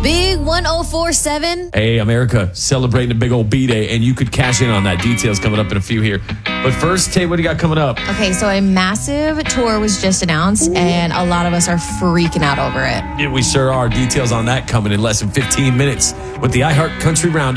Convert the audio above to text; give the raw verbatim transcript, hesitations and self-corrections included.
Big one oh four point seven. Hey, America, celebrating a big old B-Day, and you could cash in on that. Details coming up in a few here. But first, Tay, what do you got coming up? Okay, so a massive tour was just announced, and a lot of us are freaking out over it. Yeah, we sure are. Details on that coming in less than fifteen minutes with the iHeart Country Roundup.